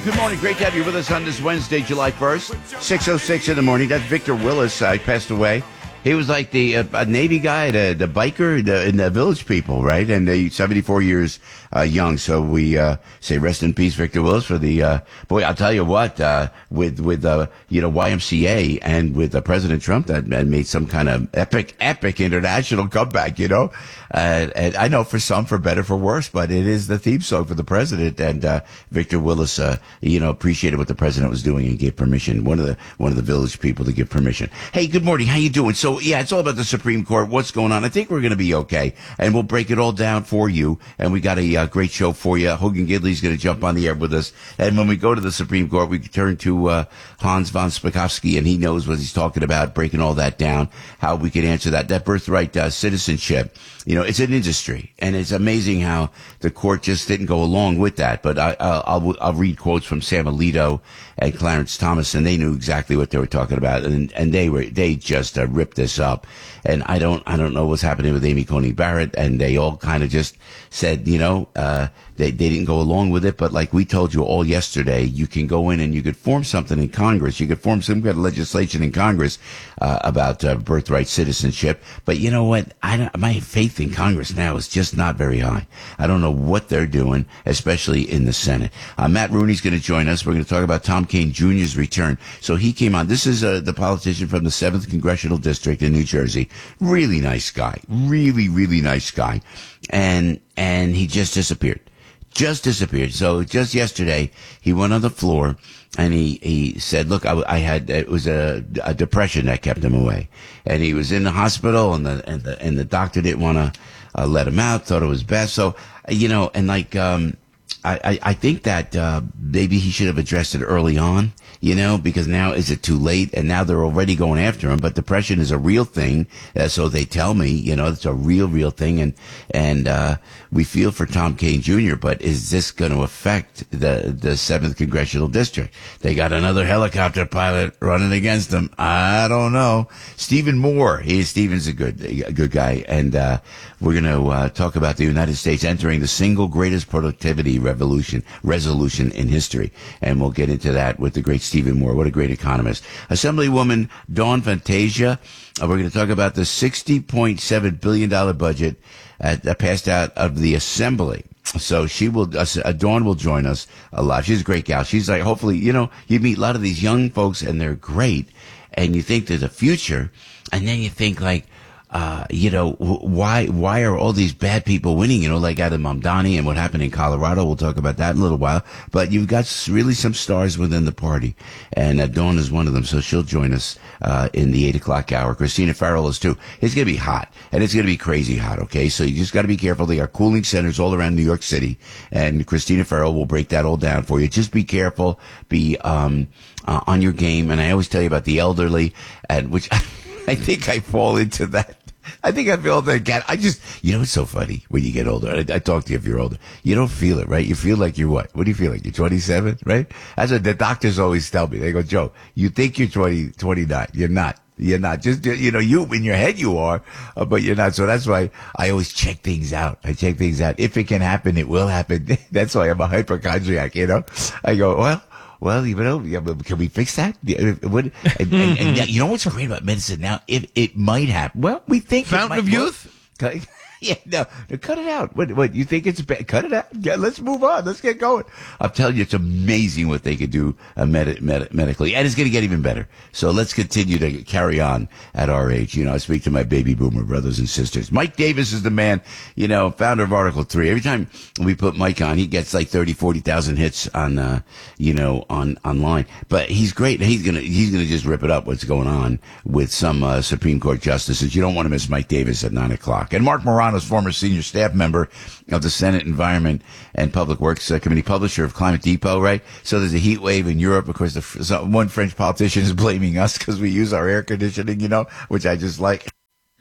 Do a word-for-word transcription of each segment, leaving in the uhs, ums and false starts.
Good morning. Great to have you with us on this Wednesday, July first, six oh six in the morning. That's Victor Willis. I uh, passed away. He was like the uh, Navy guy, the, the biker, the, in the Village People, right? And uh, seventy-four years uh, young. So we uh, say rest in peace, Victor Willis, for the, uh, boy, I'll tell you what, uh, with, with uh, you know, Y M C A and with uh, President Trump, that made some kind of epic, epic international comeback, you know? Uh, and I know for some, for better, for worse, but it is the theme song for the president. And uh, Victor Willis, uh, you know, appreciated what the president was doing and gave permission. One of the one of the Village People to give permission. Hey, good morning. How you doing? So yeah, it's all about the Supreme Court. What's going on? I think we're going to be okay, and we'll break it all down for you. And we got a uh, great show for you. Hogan Gidley's going to jump on the air with us. And when we go to the Supreme Court, we turn to uh, Hans von Spakovsky, and he knows what he's talking about, breaking all that down, how we can answer that. That birthright uh, citizenship. You know, it's an industry, and it's amazing how the court just didn't go along with that. But I, I'll, I'll, I'll read quotes from Sam Alito and Clarence Thomas, and they knew exactly what they were talking about, and and they were they just uh, ripped this up. And I don't I don't know what's happening with Amy Coney Barrett, and they all kind of just said, you know, uh, they they didn't go along with it. But like we told you all yesterday, you can go in and you could form something in Congress. You could form some kind of legislation in Congress uh, about uh, birthright citizenship. But you know what? I don't, my faith in Congress now is just not very high. I don't know what they're doing, especially in the Senate. Uh, Matt Rooney's going to join us. We're going to talk about Tom Kean Junior's return. So he came on. This is uh, the politician from the seventh Congressional District in New Jersey. Really nice guy. Really, really nice guy. And and he just disappeared. Just disappeared. So just yesterday, he went on the floor and he, he said, look, I, I had, it was a, a depression that kept him away. And he was in the hospital and the, and the, and the doctor didn't want to uh, let him out, thought it was best. So, you know, and like, um, I, I, I think that, uh, maybe he should have addressed it early on, you know, because now is it too late? And now they're already going after him. But depression is a real thing. Uh, so they tell me, you know, it's a real, real thing. And, and, uh, we feel for Tom Kean Junior, but is this going to affect the, the seventh Congressional District? They got another helicopter pilot running against them. I don't know. Stephen Moore. He, Stephen's a good, a good guy. And, uh, we're going to, uh, talk about the United States entering the single greatest productivity revolution, resolution in history. And we'll get into that with the great Stephen Moore. What a great economist. Assemblywoman Dawn Fantasia. Uh, we're going to talk about the sixty point seven billion dollars budget uh, that passed out of the Assembly. So she will, uh, Dawn will join us a lot. She's a great gal. She's like, hopefully, you know, you meet a lot of these young folks and they're great. And you think there's a future. And then you think like, Uh, you know, why, why are all these bad people winning? You know, like Adam Mamdani and what happened in Colorado. We'll talk about that in a little while. But you've got really some stars within the party. And uh, Dawn is one of them. So she'll join us, uh, in the eight o'clock hour. Christina Farrell is too. It's going to be hot and it's going to be crazy hot. Okay. So you just got to be careful. They got cooling centers all around New York City, and Christina Farrell will break that all down for you. Just be careful. Be, um, uh, on your game. And I always tell you about the elderly, and which I think I fall into that. I think I feel that cat. I just, you know, it's so funny when you get older. I, I talk to you if you're older. You don't feel it, right? You feel like you're what? What do you feel like? You're twenty-seven, right? That's what the doctors always tell me. They go, Joe, you think you're twenty, twenty-nine. You're not. You're not. Just, you know, you, in your head you are, uh, but you're not. So that's why I always check things out. I check things out. If it can happen, it will happen. That's why I'm a hypochondriac, you know? I go, well, Well, you know, can we fix that? What, and, and, and you know what's great about medicine now? It it might happen. Well, we think Fountain it might of Youth. Work. Yeah, no, no, cut it out. What, what, you think it's bad? Cut it out. Yeah, let's move on. Let's get going. I'm telling you, it's amazing what they could do uh, med- med- medically. And it's going to get even better. So let's continue to carry on at our age. You know, I speak to my baby boomer brothers and sisters. Mike Davis is the man, you know, founder of Article three. Every time we put Mike on, he gets like thirty, forty thousand hits on, uh, you know, on, online. But he's great. He's going to, he's going to just rip it up what's going on with some, uh, Supreme Court justices. You don't want to miss Mike Davis at nine o'clock. And Mark Morano, former senior staff member of the Senate Environment and Public Works uh, Committee, publisher of Climate Depot, right? So there's a heat wave in Europe. Of course, the, so one French politician is blaming us because we use our air conditioning, you know, which I just like.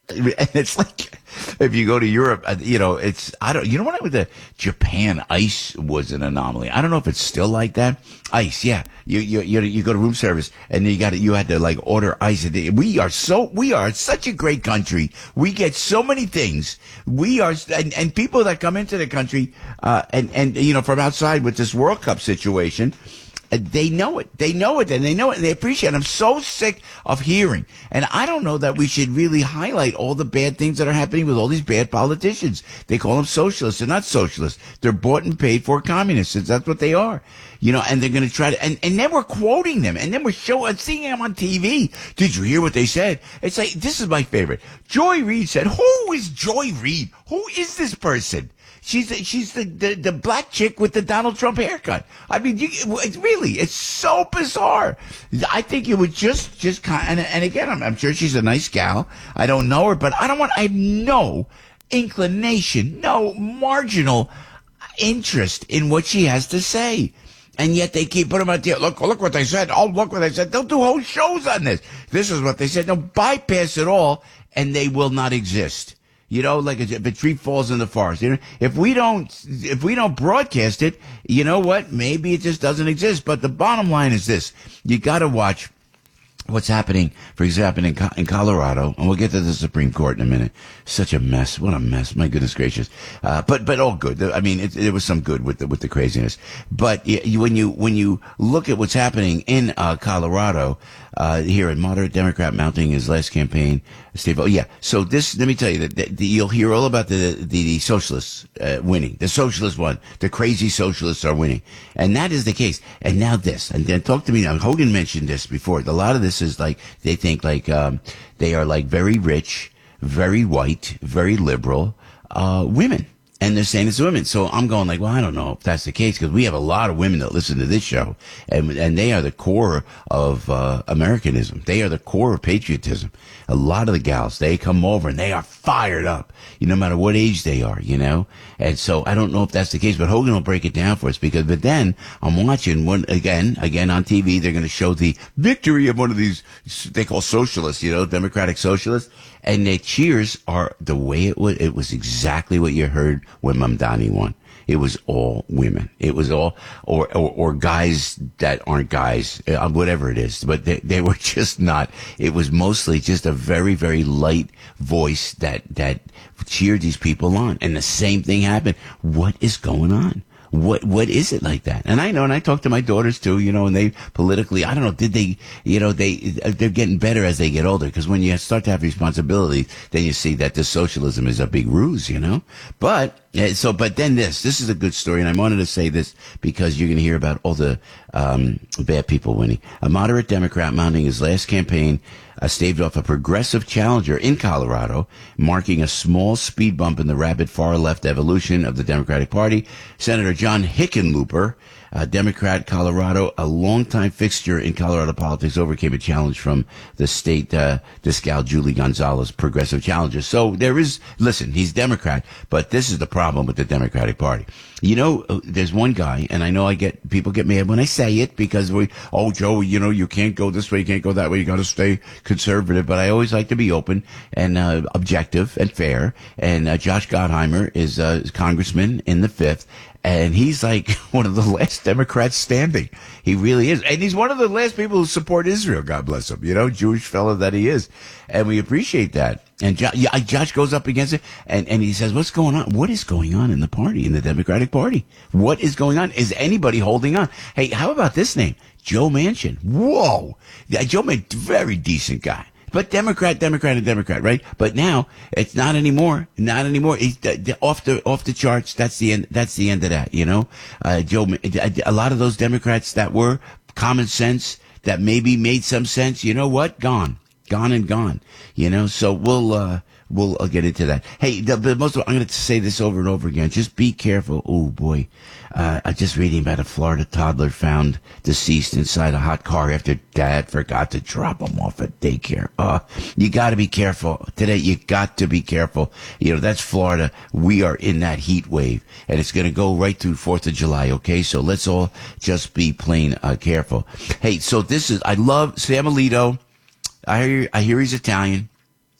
And it's like, if you go to Europe, uh, you know, it's, I don't, you know what, with the Japan, ice was an anomaly. I don't know if it's still like that. Ice, yeah. You, you, you, you go to room service and you got to, you had to like order ice. We are so, we are such a great country. We get so many things. We are, and, and people that come into the country, uh, and, and, you know, from outside with this World Cup situation, they know it. They know it, and they know it, and they appreciate it. I'm so sick of hearing. And I don't know that we should really highlight all the bad things that are happening with all these bad politicians. They call them socialists. They're not socialists. They're bought and paid for communists. That's what they are. You know, and they're going to try to, and, and then we're quoting them, and then we're showing, seeing them on T V. Did you hear what they said? It's like, this is my favorite. Joy Reid said, who is Joy Reid? Who is this person? She's she's the, the, the black chick with the Donald Trump haircut. I mean, you, it's really, it's so bizarre. I think it would just, just kind of, and again, I'm, I'm sure she's a nice gal. I don't know her, but I don't want, I have no inclination, no marginal interest in what she has to say. And yet they keep putting them out there. Look, look what they said. Oh, look what they said. They'll do whole shows on this. This is what they said. They'll bypass it all, and they will not exist. You know, like if a tree falls in the forest. You know, if we don't, if we don't broadcast it, you know what? Maybe it just doesn't exist. But the bottom line is this: you got to watch what's happening, for example, in, in Colorado, and we'll get to the Supreme Court in a minute. Such a mess. What a mess. My goodness gracious. Uh, but, but all good. I mean, it, it was some good with the, with the craziness. But you, when you, when you look at what's happening in, uh, Colorado, uh, here, a moderate Democrat mounting his last campaign, Steve, oh yeah. So this, let me tell you that, that the, you'll hear all about the, the, the socialists, uh, winning. The socialists won. The crazy socialists are winning. And that is the case. And now this, and then talk to me now. Hogan mentioned this before. A lot of this is like, they think like, um, they are like very rich, very white, very liberal, uh, women. And they're saying it's women. So I'm going like, well, I don't know if that's the case, because we have a lot of women that listen to this show, and and they are the core of uh, Americanism. They are the core of patriotism. A lot of the gals, they come over and they are fired up, you know, no matter what age they are, you know. And so I don't know if that's the case, but Hogan will break it down for us, because, but then I'm watching one again, again on T V, they're going to show the victory of one of these, they call socialists, you know, Democratic socialists. And the cheers are the way it was. It was exactly what you heard when Mamdani won. It was all women. It was all, or, or, or guys that aren't guys, uh, whatever it is. But they, they were just not. It was mostly just a very, very light voice that, that cheered these people on. And the same thing happened. What is going on? What, what is it like that? And I know, and I talk to my daughters too, you know, and they politically, I don't know, did they, you know, they, they're getting better as they get older, because when you start to have responsibility, then you see that the socialism is a big ruse, you know? But, so, but then this, this is a good story, and I wanted to say this because you're going to hear about all the, um, bad people winning. A moderate Democrat mounting his last campaign, uh, staved off a progressive challenger in Colorado, marking a small speed bump in the rapid far-left evolution of the Democratic Party. Senator John Hickenlooper, a Democrat, Colorado, a longtime fixture in Colorado politics, overcame a challenge from the state, uh, this gal, Julie Gonzalez, progressive challenger. So there is, listen, he's Democrat, but this is the problem with the Democratic Party. You know, there's one guy, and I know I get, people get mad when I say it, because we, oh, Joe, you know, you can't go this way, you can't go that way, you gotta stay conservative, but I always like to be open and, uh, objective and fair. And, uh, Josh Gottheimer is, uh, congressman in the fifth. And he's like one of the last Democrats standing. He really is. And he's one of the last people who support Israel, God bless him, you know, Jewish fellow that he is. And we appreciate that. And Josh, yeah, Josh goes up against it, and, and he says, what's going on? What is going on in the party, in the Democratic Party? What is going on? Is anybody holding on? Hey, how about this name? Joe Manchin. Whoa. Yeah, Joe Manchin, very decent guy. But Democrat, Democrat, and Democrat, right? But now it's not anymore. Not anymore. He's uh, off the off the charts. That's the end. That's the end of that. You know, uh, Joe. A lot of those Democrats that were common sense, that maybe made some sense. You know what? Gone, gone, and gone. You know. So we'll uh, we'll I'll get into that. Hey, the, the most. I'm going to say this over and over again. Just be careful. Oh boy. Uh, I'm just reading about a Florida toddler found deceased inside a hot car after dad forgot to drop him off at daycare. Uh, you gotta be careful. Today, you got to be careful. You know, that's Florida. We are in that heat wave, and it's gonna go right through fourth of July, okay? So let's all just be plain, uh, careful. Hey, so this is, I love Sam Alito. I hear, I hear he's Italian.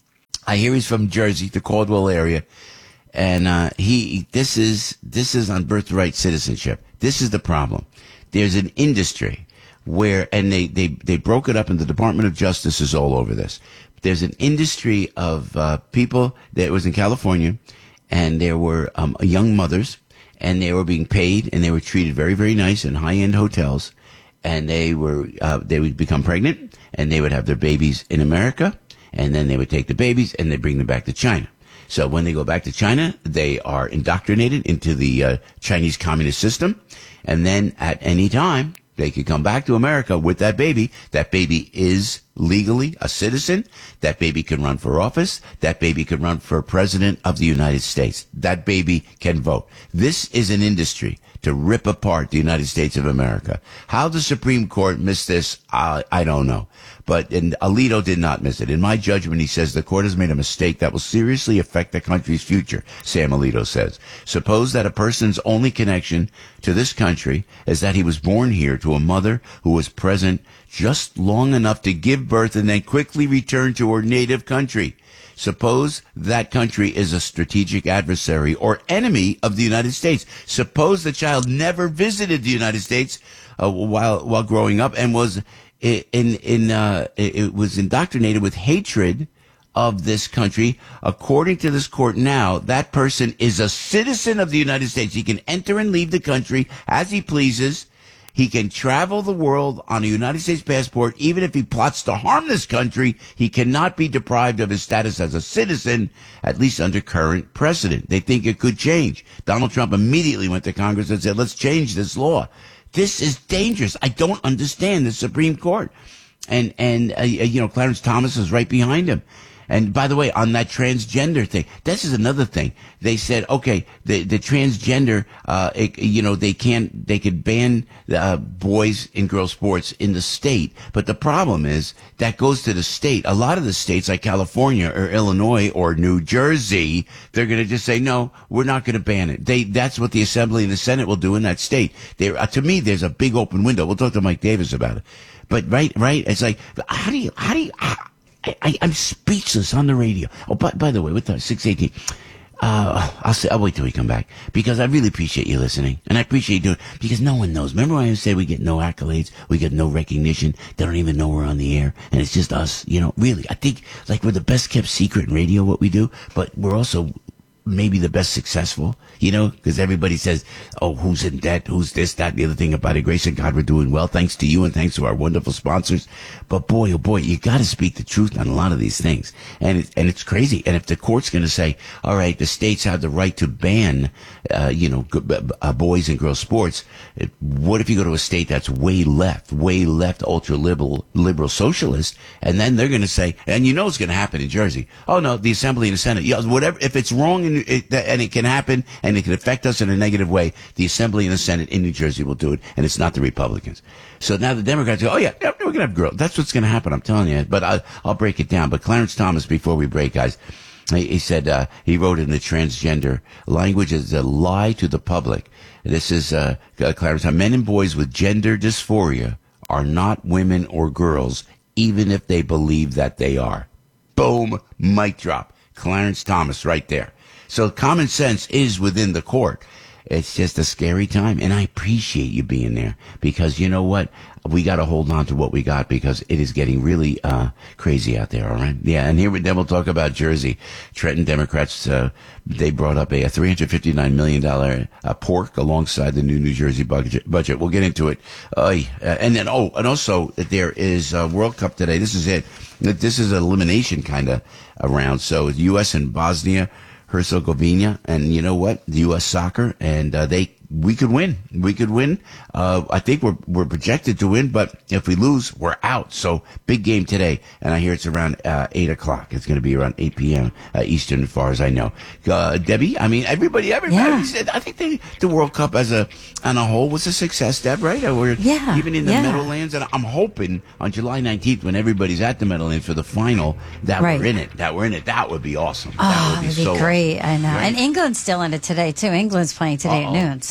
I hear he's from Jersey, the Caldwell area. And uh, he, this is this is on birthright citizenship. This is the problem. There's an industry where, and they, they, they broke it up, and the Department of Justice is all over this. There's an industry of uh, people that was in California, and there were um, young mothers, and they were being paid, and they were treated very, very nice in high-end hotels, and they were uh, they would become pregnant, and they would have their babies in America, and then they would take the babies and they bring them back to China. So when they go back to China, they are indoctrinated into the uh, Chinese communist system. And then at any time, they could come back to America with that baby. That baby is legally a citizen. That baby can run for office. That baby can run for president of the United States. That baby can vote. This is an industry to rip apart the United States of America. How the Supreme Court missed this, uh, I don't know. But and Alito did not miss it. In my judgment, he says the court has made a mistake that will seriously affect the country's future, Sam Alito says. Suppose that a person's only connection to this country is that he was born here to a mother who was present just long enough to give birth and then quickly return to her native country. Suppose that country is a strategic adversary or enemy of the United States. Suppose the child never visited the United States uh, while while growing up and was in in uh, it was indoctrinated with hatred of this country. According to this court now, that person is a citizen of the United States. He can enter and leave the country as he pleases. He can travel the world on a United States passport. Even if he plots to harm this country, he cannot be deprived of his status as a citizen, at least under current precedent. They think it could change. Donald Trump immediately went to Congress and said, let's change this law. This is dangerous. I don't understand the Supreme Court. And, and uh, you know, Clarence Thomas is right behind him. And by the way, on that transgender thing, this is another thing. They said, okay, the, the transgender, uh, it, you know, they can't, they could ban, uh, boys in girls sports in the state. But the problem is that goes to the state. A lot of the states like California or Illinois or New Jersey, they're going to just say, no, we're not going to ban it. They, that's what the Assembly and the Senate will do in that state. There, uh, to me, there's a big open window. We'll talk to Mike Davis about it. But right, right. It's like, how do you, how do you, how, I, I, I'm speechless on the radio. Oh, by, by the way, with the six eighteen, uh, I'll say, I'll wait till we come back because I really appreciate you listening and I appreciate you doing it because no one knows. Remember when I said we get no accolades, we get no recognition, they don't even know we're on the air and it's just us, you know, really. I think like we're the best kept secret in radio, what we do, but we're also maybe the best successful, you know, because everybody says, oh, who's in debt, who's this, that, the other thing. By the grace of God, we're doing well, thanks to you and thanks to our wonderful sponsors. But boy, oh boy, you got to speak the truth on a lot of these things. And it, and it's crazy. And if the court's going to say, all right, the states have the right to ban, uh, you know, uh, boys and girls sports, it, what if you go to a state that's way left, way left, ultra liberal, liberal socialist, and then they're going to say, and you know it's going to happen in Jersey. Oh no, the Assembly and the Senate, yeah, whatever, if it's wrong in It, and it can happen, and it can affect us in a negative way. The Assembly and the Senate in New Jersey will do it, and it's not the Republicans. So now the Democrats go, oh, yeah, yeah we're going to have girls. That's what's going to happen, I'm telling you. But I'll, I'll break it down. But Clarence Thomas, before we break, guys, he, he said, uh, he wrote in the transgender language is a lie to the public. This is uh, Clarence Thomas. Men and boys with gender dysphoria are not women or girls, even if they believe that they are. Boom, mic drop. Clarence Thomas right there. So common sense is within the court. It's just a scary time. And I appreciate you being there because you know what? We got to hold on to what we got because it is getting really uh crazy out there, all right? Yeah, and here we, then we'll talk about Jersey. Trenton Democrats, uh, they brought up a, a three hundred fifty-nine million dollars uh, pork alongside the new New Jersey budget. budget. We'll get into it. Uh, and then, oh, and also there is a World Cup today. This is it. This is an elimination kind of round. So U S and Bosnia Herzegovina, and you know what? The U S soccer, and uh, they we could win. We could win. Uh, I think we're we're projected to win, but if we lose, we're out. So big game today, and I hear it's around uh, eight o'clock. It's going to be around eight p.m. Uh, Eastern, as far as I know. Uh, Debbie, I mean, everybody, everybody. Yeah. Said, I think they, the World Cup as a on a whole was a success, Deb. Right? We're yeah, even in the yeah. Meadowlands, and I'm hoping on July nineteenth, when everybody's at the Meadowlands for the final, that right. we're in it. That we're in it. That would be awesome. Oh, that would be that'd be so great. awesome. I know. Right? And England's still in it today too. England's playing today Uh-oh. at noon. So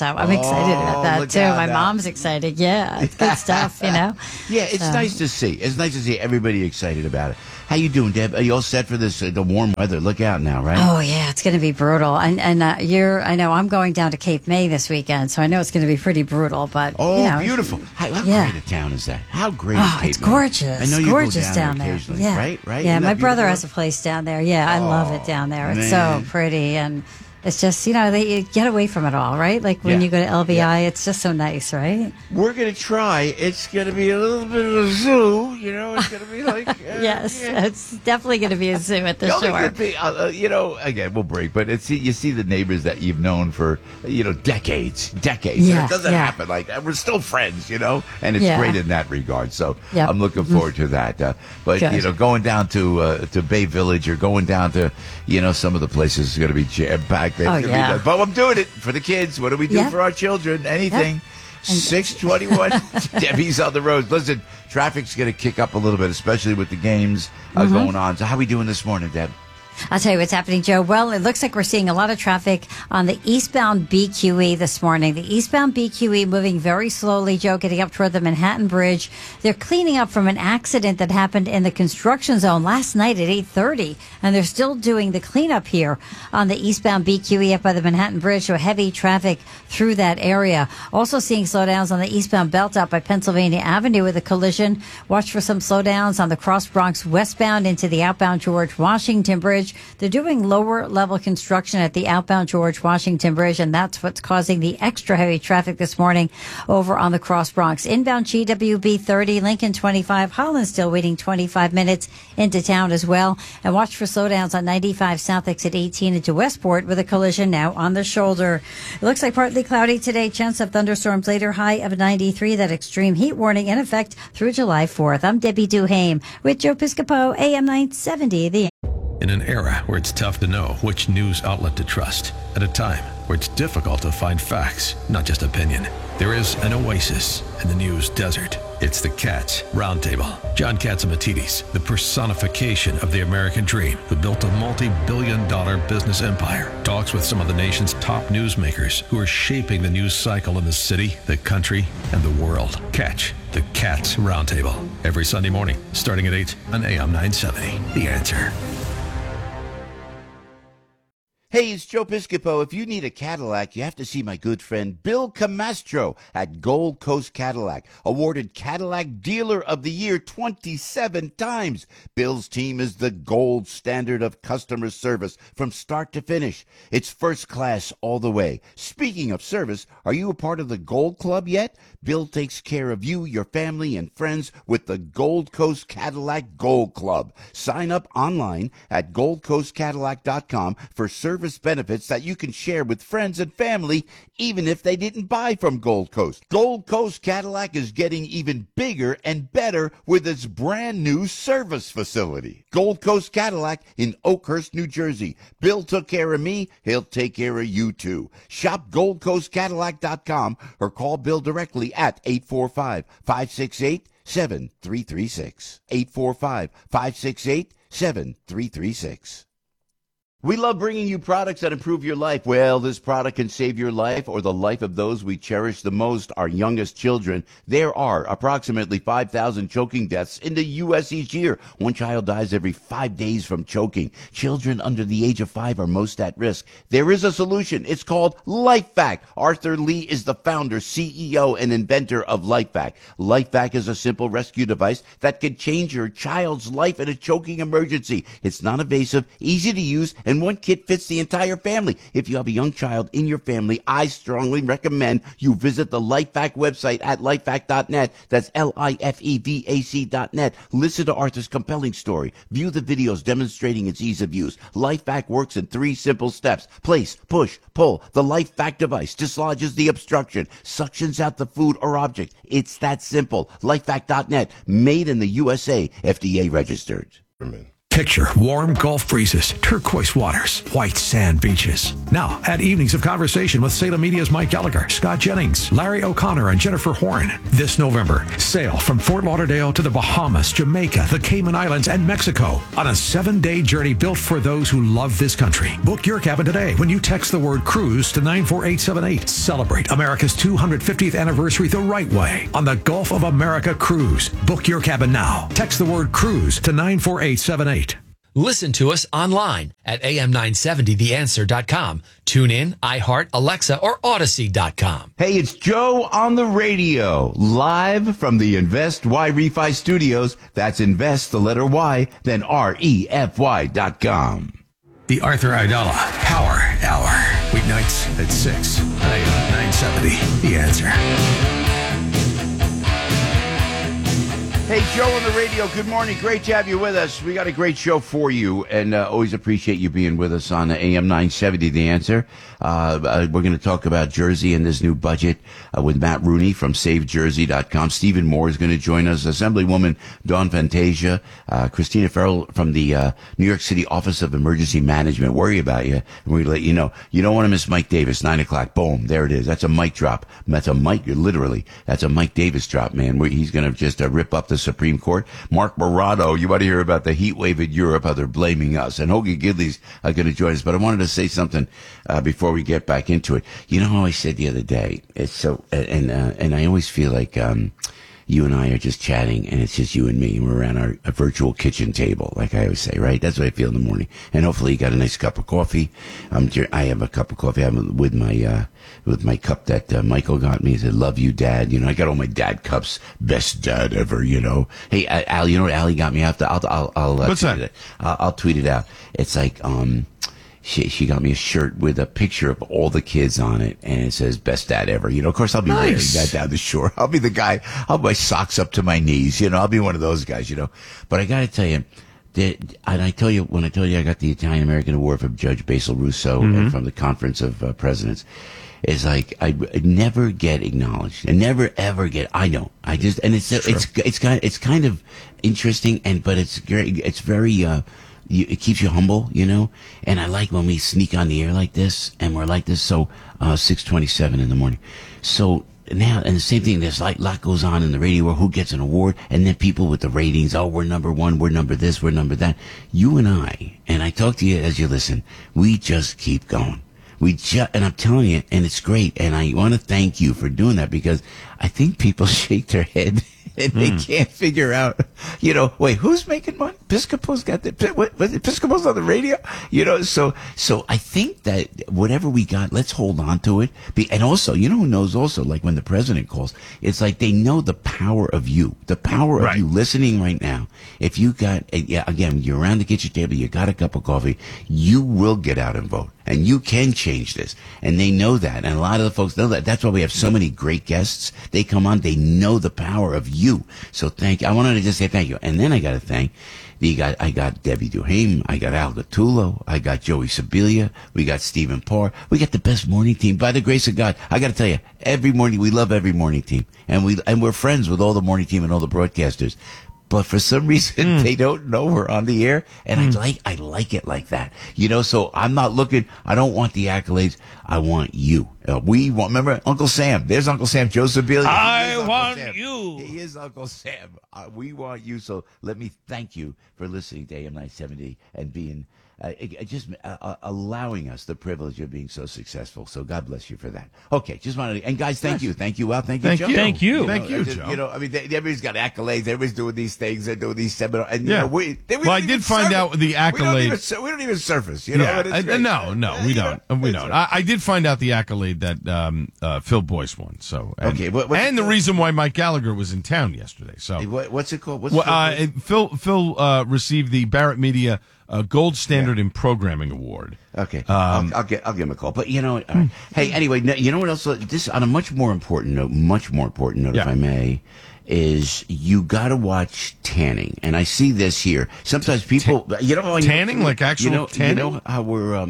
I'm excited about that, look too. out My now. mom's excited. Yeah, it's good stuff, you know? Yeah, it's So- nice to see. It's nice to see everybody excited about it. How you doing, Deb? Are you all set for this, uh, the warm weather? Look out now, right? Oh yeah, it's going to be brutal. And and uh, you're, I know I'm going down to Cape May this weekend, so I know it's going to be pretty brutal. But Oh, you know, beautiful. How, how yeah. great a town is that? How great Oh, is Cape it's May? gorgeous. I know you gorgeous go down down, there. occasionally, Yeah, right? Right? Yeah, Isn't my that brother beautiful? has a place down there. Yeah, I love it down there. It's man. so pretty, and it's just, you know, they you get away from it all, right? Like when Yeah. you go to L V I, Yeah. it's just so nice, right? We're going to try. It's going to be a little bit of a zoo. You know, it's going to be like... Uh, Yes, yeah. it's definitely going to be a zoo at the The only shore. good thing, uh, uh, you know, again, we'll break, but it's you see the neighbors that you've known for, you know, decades, decades. Yeah, And it doesn't yeah. happen like that. We're still friends, you know, and it's Yeah. great in that regard. So Yep. I'm looking forward to that. Uh, but Good. you know, going down to uh, to Bay Village or going down to, you know, some of the places is going to be jam packed. Oh, yeah. But I'm doing it for the kids. What do we do Yeah. for our children? Anything. six twenty-one. Debbie's on the road. Listen, traffic's going to kick up a little bit, especially with the games uh, Mm-hmm. going on. So how are we doing this morning, Deb? I'll tell you what's happening, Joe. Well, it looks like we're seeing a lot of traffic on the eastbound B Q E this morning. The eastbound B Q E moving very slowly, Joe, getting up toward the Manhattan Bridge. They're cleaning up from an accident that happened in the construction zone last night at eight thirty, and they're still doing the cleanup here on the eastbound B Q E up by the Manhattan Bridge, so heavy traffic through that area. Also seeing slowdowns on the eastbound belt out by Pennsylvania Avenue with a collision. Watch for some slowdowns on the Cross Bronx westbound into the outbound George Washington Bridge. They're doing lower level construction at the outbound George Washington Bridge, and that's what's causing the extra heavy traffic this morning over on the Cross Bronx. Inbound G W B thirty, Lincoln twenty-five, Holland still waiting twenty-five minutes into town as well. And watch for slowdowns on ninety-five South exit eighteen into Westport with a collision now on the shoulder. It looks like partly cloudy today, chance of thunderstorms later, high of ninety-three. That extreme heat warning in effect through July fourth. I'm Debbie Duhame with Joe Piscopo, A M nine seventy. The In an era where it's tough to know which news outlet to trust, at a time where it's difficult to find facts, not just opinion, there is an oasis in the news desert. It's the Cats Roundtable. John Catsimatidis, the personification of the American dream, who built a multi-billion dollar business empire, talks with some of the nation's top newsmakers who are shaping the news cycle in the city, the country, and the world. Catch the Cats Roundtable every Sunday morning, starting at eight on A M nine seventy. The Answer. Hey, it's Joe Piscopo. If you need a Cadillac, you have to see my good friend Bill Camastro at Gold Coast Cadillac, awarded Cadillac Dealer of the Year twenty-seven times. Bill's team is the gold standard of customer service from start to finish. It's first class all the way. Speaking of service, are you a part of the Gold Club yet? Bill takes care of you, your family, and friends with the Gold Coast Cadillac Gold Club. Sign up online at gold coast cadillac dot com for service benefits that you can share with friends and family, even if they didn't buy from Gold Coast. Gold Coast Cadillac is getting even bigger and better with its brand new service facility. Gold Coast Cadillac in Oakhurst, New Jersey. Bill took care of me. He'll take care of you too. Shop gold coast cadillac dot com or call Bill directly at eight four five, five six eight, seven three three six. eight four five, five six eight, seven three three six. We love bringing you products that improve your life. Well, this product can save your life or the life of those we cherish the most, our youngest children. There are approximately five thousand choking deaths in the U S each year. One child dies every five days from choking. Children under the age of five are most at risk. There is a solution. It's called LifeVac. Arthur Lee is the founder, C E O, and inventor of LifeVac. LifeVac is a simple rescue device that can change your child's life in a choking emergency. It's non-invasive, easy to use, and one kit fits the entire family. If you have a young child in your family, I strongly recommend you visit the LifeVac website at lifevac dot net. That's L I F E V A C dot net. Listen to Arthur's compelling story. View the videos demonstrating its ease of use. LifeVac works in three simple steps. Place, push, pull. The LifeVac device dislodges the obstruction, suctions out the food or object. It's that simple. lifevac dot net. Made in the U S A. F D A registered. Picture warm Gulf breezes, turquoise waters, white sand beaches. Now, add evenings of conversation with Salem Media's Mike Gallagher, Scott Jennings, Larry O'Connor, and Jennifer Horn. This November, sail from Fort Lauderdale to the Bahamas, Jamaica, the Cayman Islands, and Mexico on a seven-day journey built for those who love this country. Book your cabin today when you text the word cruise to nine four eight seven eight. Celebrate America's two hundred fiftieth anniversary the right way on the Gulf of America Cruise. Book your cabin now. Text the word cruise to nine four eight seven eight. Listen to us online at A M nine seventy the answer dot com. Tune in, iHeart, Alexa, or Odyssey dot com. Hey, it's Joe on the radio, live from the Invest Y Refi Studios. That's Invest, the letter Y, then R E F Y dot com. The Arthur Aidala Power Hour. Weeknights at six on A M nine seventy. The Answer. Hey, Joe on the radio. Good morning. Great to have you with us. We got a great show for you, and uh, always appreciate you being with us on A M nine seventy, The Answer. Uh, uh, we're going to talk about Jersey and this new budget uh, with Matt Rooney from Save Jersey dot com. Stephen Moore is going to join us. Assemblywoman Dawn Fantasia. Uh, Christina Farrell from the uh, New York City Office of Emergency Management. Worry about you. And we let you know. You don't want to miss Mike Davis, nine o'clock. Boom. There it is. That's a mic drop. That's a mic, literally. That's a Mike Davis drop, man. Where he's going to just uh, rip up the Supreme Court. Mark Morado, you want to hear about the heat wave in Europe, how they're blaming us. And Hoagie Gidley's uh, going to join us. But I wanted to say something uh, before we get back into it. You know how I said the other day, it's so, and uh, and I always feel like um, you and I are just chatting, and it's just you and me, and we're around our a virtual kitchen table, like I always say, right? That's what I feel in the morning. And hopefully you got a nice cup of coffee. Um, I have a cup of coffee. I'm with my uh, with my cup that uh, Michael got me. He said, "Love you, Dad." You know, I got all my dad cups. Best dad ever. You know. Hey, uh, Al, you know what Allie got me? After I'll I'll I'll uh, What's tweet that? It. I'll, I'll tweet it out. It's like um. She, she got me a shirt with a picture of all the kids on it, and it says "Best Dad Ever." You know, of course, I'll be Nice. wearing that down the shore. I'll be the guy. I'll have my socks up to my knees. You know, I'll be one of those guys. You know, but I got to tell you, that, and I tell you when I tell you I got the Italian American Award from Judge Basil Russo Mm-hmm. and from the Conference of uh, Presidents. Is like I, I never get acknowledged. I never ever get. I know. I just and it's it's it's kind it's kind of interesting and but it's very it's very. Uh, You, it keeps you humble, you know, and I like when we sneak on the air like this, and we're like this. So, uh, six twenty-seven in the morning. So now, and the same thing. There's like a lot goes on in the radio where who gets an award, and then people with the ratings. Oh, we're number one. We're number this. We're number that. You and I, and I talk to you as you listen. We just keep going. We just, and I'm telling you, and it's great. And I want to thank you for doing that because I think people shake their head. And they mm. can't figure out, you know, wait, who's making money? Piscopo's got the, what, what, Piscopo's on the radio? You know, so, so I think that whatever we got, let's hold on to it. Be, and also, you know who knows also, like when the president calls, it's like they know the power of you, the power right. of you listening right now. If you got, yeah, again, you're around the kitchen table, you got a cup of coffee, you will get out and vote. And you can change this. And they know that. And a lot of the folks know that. That's why we have so many great guests. They come on. They know the power of you. So thank you. I wanted to just say thank you. And then I got to thank the got, I got Debbie Duhaime. I got Al Gattulo. I got Joey Sibilia. We got Stephen Parr. We got the best morning team. By the grace of God, I got to tell you, every morning, we love every morning team. And we, and we're friends with all the morning team and all the broadcasters. But for some reason, mm. they don't know we're on the air. And mm. I like, I like it like that. You know, so I'm not looking, I don't want the accolades. I want you. Uh, we want, remember Uncle Sam? There's Uncle Sam, Joe Sibilia. I want Sam. you. He is Uncle Sam. Uh, we want you. So let me thank you for listening to A M nine seventy and being, uh, just uh, allowing us the privilege of being so successful. So God bless you for that. Okay, just wanted to, and guys, thank yes. you. Thank you, Al. Thank you, thank Joe. You. Thank you. you know, thank you, just, Joe. You know, I mean, they, everybody's got accolades. Everybody's doing these things. They're doing these seminars. And, you yeah. know, we, they, we well, I did find surface. out the accolades. We don't even, we don't even surface. You know, yeah. it's I, no, no, we don't. Know, we don't. I, I did find out the accolade that um, uh, Phil Boyce won. So and, okay, what, and the reason why Mike Gallagher was in town yesterday. So what, what's it called? What's well, uh, Phil Phil uh, received the Barrett Media uh, Gold Standard yeah. in Programming Award. Okay, um, I'll, I'll get I'll give him a call. But you know, what, right. hey, anyway, you know what else? This on a much more important note, much more important note, yeah. if I may. Is you got to watch tanning, and I see this here. Sometimes people, Ta- you know, tanning, you know, like actual you know, tanning. You know how we're, um,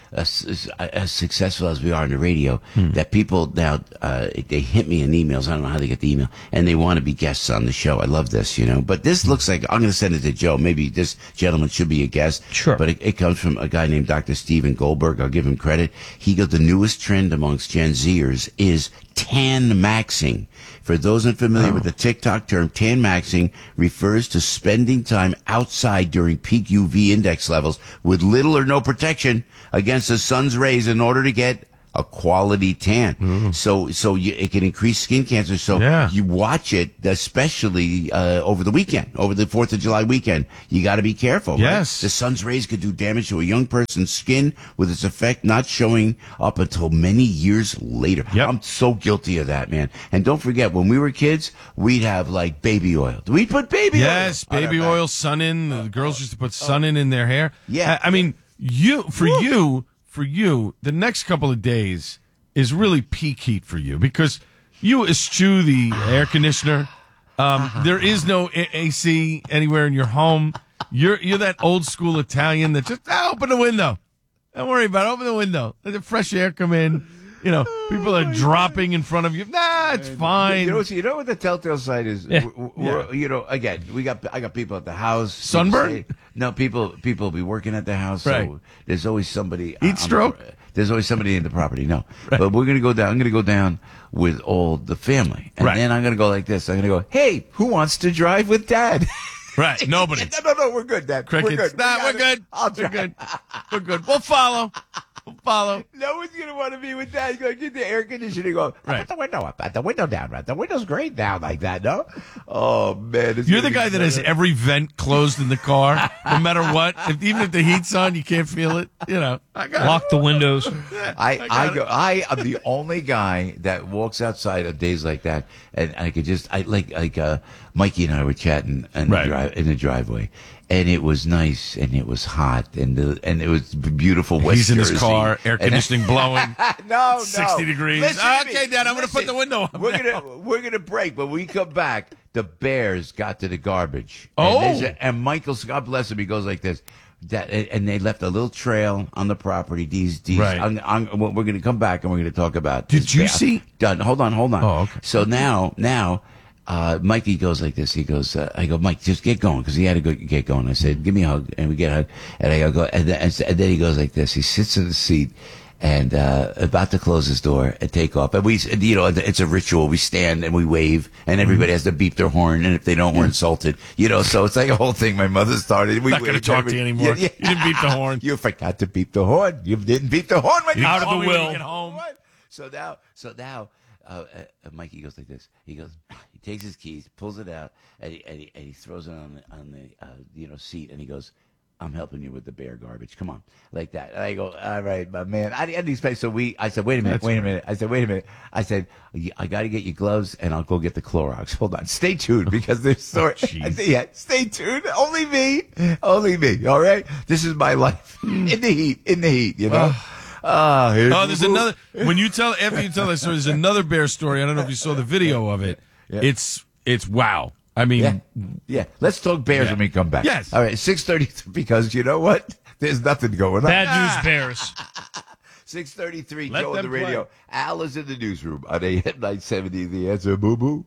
as, as successful as we are on the radio, Hmm. that people now, uh, they hit me in emails. I don't know how they get the email, and they want to be guests on the show. I love this, you know. But this looks like, I'm going to send it to Joe. Maybe this gentleman should be a guest. Sure. But it, it comes from a guy named Doctor Steven Goldberg. I'll give him credit. He goes, the newest trend amongst Gen Zers is tan maxing. For those unfamiliar with the TikTok term, tan maxing refers to spending time outside during peak U V index levels with little or no protection against the sun's rays in order to get a quality tan. So, so you, it can increase skin cancer. So Yeah. you watch it, especially uh, over the weekend, over the Fourth of July weekend. You got to be careful. right? Yes. The sun's rays could do damage to a young person's skin, with its effect not showing up until many years later. Yep. I'm so guilty of that, man. And don't forget, when we were kids, we'd have like baby oil. We put baby Yes, oil. on baby our back. oil, sun in. The girls used to put sun in in their hair. Yeah. I, I mean, you for you for you the next couple of days is really peak heat for you because you eschew the air conditioner. Um, there is no A- AC anywhere in your home. You're you're that old school Italian that just ah, open the window. Don't worry about it. Open the window. Let the fresh air come in. You know, people are dropping in front of you. Nah, it's fine. You know, you know what the telltale sign is? Yeah. We're- we're- You know, again, we got I got people at the house. Sunburn? People say- No, people people be working at the house. Right. So there's always somebody. Heat stroke? The, there's always somebody in the property. No, but we're gonna go down. I'm gonna go down with all the family, and Right. then I'm gonna go like this. I'm gonna go, hey, who wants to drive with Dad? Right, nobody. no, no, no, we're good, Dad. Crickets. We're good. Nah, We we're got it. good. I'll We're drive. good. We're good. We'll follow. We'll follow. No one's gonna want to be with Dad. He's gonna get the air conditioning on. Right. Put the window up. Put the window down. Right. The window's great down like that. No. Oh man. it's You're gonna the guy be that has so- every vent closed in the car, no matter what. If, even if the heat's on, you can't feel it. You know, I got Lock the windows. I I go. I am the only guy that walks outside on days like that, and I could just I like like uh, Mikey and I were chatting in Right. the drive in the driveway, and it was nice and it was hot and the, and it was beautiful. West He's in his Jersey. car, air And- conditioning blowing. no, no. sixty degrees. Listen to Okay, me. Dad, I'm gonna put the window up We're now. gonna we're gonna break, but when we come back, the Bears got to the garbage. Oh. and, there's a- and Michael, God bless him, he goes like this. That and they left a little trail on the property. These, these. Right. I'm, I'm, we're going to come back and we're going to talk about. Did this you bear. see- Done. Hold on, hold on. Oh, okay. So now, now. Uh, Mikey goes like this. He goes, uh, I go, Mike, just get going. Cause he had to go get going. I said, give me a hug. And we get a hug. And I go, and then, and then he goes like this. He sits in the seat and, uh, about to close his door and take off. And we, you know, it's a ritual. We stand and we wave and everybody has to beep their horn. And if they don't, we're insulted, you know, so it's like a whole thing. My mother started. We Not going to waved talk every- to you anymore. Yeah, yeah. You didn't beep the horn. You forgot to beep the horn. You didn't beep the horn when you Out of called the me when will. you get home. So now, so now, uh, uh, Mikey goes like this. He goes, he takes his keys, pulls it out, and he, and he, and he throws it on the, on the, uh, you know, seat, and he goes, I'm helping you with the bear garbage. Come on. Like that. And I go, all right, my man. I didn't expect, so we, I said, wait a minute, That's wait a minute. I said, wait a minute. I said, I got to get you gloves and I'll go get the Clorox. Hold on. Stay tuned because there's story. jeez. I said, yeah, stay tuned. Only me. Only me. All right. This is my life in the heat, in the heat, you know? Ah, here's Oh, there's the- another. When you tell after you tell that story, there's another bear story. I don't know if you saw the video of it. Yeah. It's it's wow. I mean, Yeah, yeah. Let's talk Bears Yeah. when we come back. Yes. All right, six thirty because you know what? There's nothing going on. Bad news bears. Six thirty-three. Let Joe on them the radio. play. Al is in the newsroom on A M nine seventy. The Answer. Boo boo.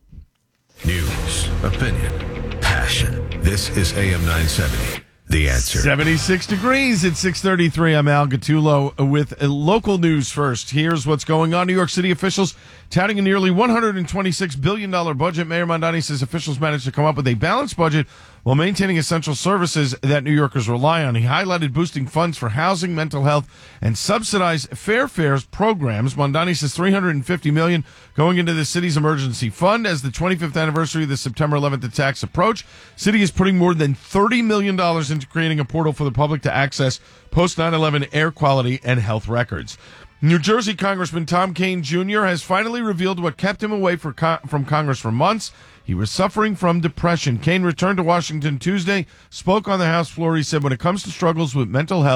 News, opinion, passion. This is A M nine seventy. The Answer. seventy-six degrees at six thirty-three. I'm Al Gattulo with uh, local news first. Here's what's going on. New York City officials touting a nearly one hundred twenty-six billion dollars budget. Mayor Mondani says officials managed to come up with a balanced budget while maintaining essential services that New Yorkers rely on. He highlighted boosting funds for housing, mental health, and subsidized fair fares programs. Mondani says three hundred fifty million dollars going into the city's emergency fund as the twenty-fifth anniversary of the September eleventh attacks approach. City is putting more than thirty million dollars into creating a portal for the public to access post nine eleven air quality and health records. New Jersey Congressman Tom Kean Junior has finally revealed what kept him away for co- from Congress for months. He was suffering from depression. Kean returned to Washington Tuesday, spoke on the House floor. He said when it comes to struggles with mental health,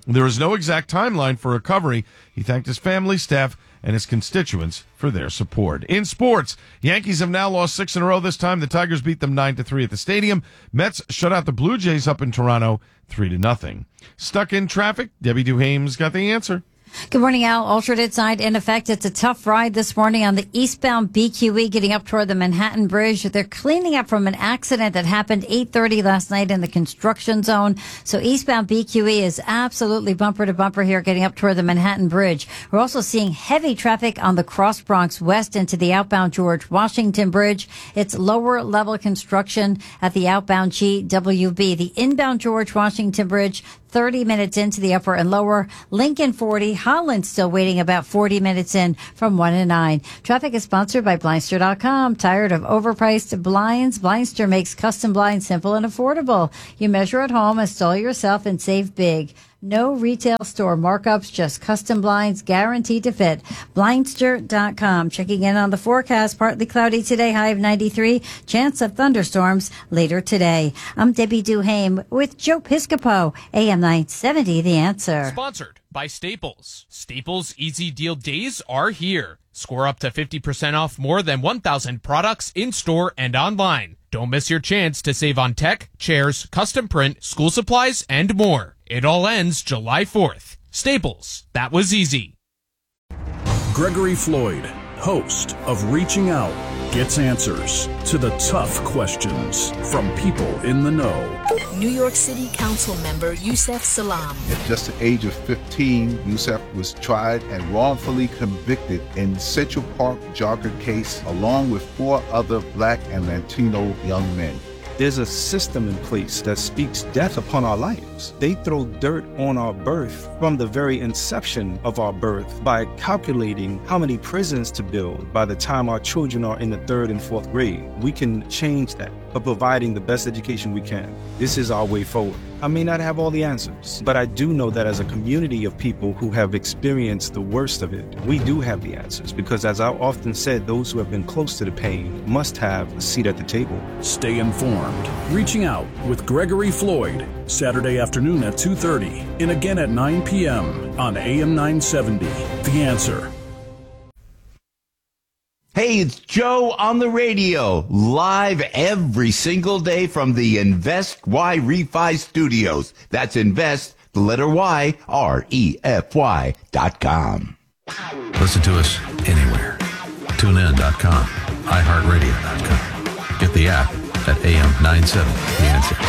There is no exact timeline for recovery. He thanked his family, staff, and his constituents for their support. In sports, Yankees have now lost six in a row. This time, the Tigers beat them nine to three at the stadium. Mets shut out the Blue Jays up in Toronto three to nothing. Stuck in traffic? Debbie Duhame's got the answer. Good morning, Al. Alternate side in effect. It's a tough ride this morning on the eastbound B Q E getting up toward the Manhattan Bridge. They're cleaning up from an accident that happened eight thirty last night in the construction zone. So eastbound B Q E is absolutely bumper to bumper here getting up toward the Manhattan Bridge. We're also seeing heavy traffic on the Cross Bronx West into the outbound George Washington Bridge. It's lower level construction at the outbound G W B. The inbound George Washington Bridge, thirty minutes into the upper and lower. Lincoln forty, Holland still waiting about forty minutes in from one and nine. Traffic is sponsored by Blindster dot com. Tired of overpriced blinds? Blindster makes custom blinds simple and affordable. You measure at home, install yourself, and save big. No retail store markups, just custom blinds guaranteed to fit. Blindster dot com. Checking in on the forecast. Partly cloudy today, high of ninety-three. Chance of thunderstorms later today. I'm Debbie Duhame with Joe Piscopo, A M nine seventy, The Answer. Sponsored by Staples. Staples Easy Deal Days are here. Score up to fifty percent off more than one thousand products in-store and online. Don't miss your chance to save on tech, chairs, custom print, school supplies, and more. It all ends July fourth. Staples. That was easy. Gregory Floyd, host of Reaching Out, gets answers to the tough questions from people in the know. New York City Council member Yusef Salaam. At just the age of fifteen, Yusef was tried and wrongfully convicted in Central Park jogger case along with four other black and Latino young men. There's a system in place that speaks death upon our lives. They throw dirt on our birth from the very inception of our birth by calculating how many prisons to build by the time our children are in the third and fourth grade. We can change that by providing the best education we can. This is our way forward. I may not have all the answers, but I do know that as a community of people who have experienced the worst of it, we do have the answers because, as I often said, those who have been close to the pain must have a seat at the table. Stay informed. Reaching Out with Gregory Floyd, Saturday afternoon at two thirty and again at nine p.m. on A M nine seventy. The Answer. Hey, it's Joe on the radio, live every single day from the Invest Y Refi Studios. That's Invest, the letter Y, R E F Y dot com. Listen to us anywhere. tune in dot com, i heart radio dot com. Get the app at A M nine seventy, The Answer.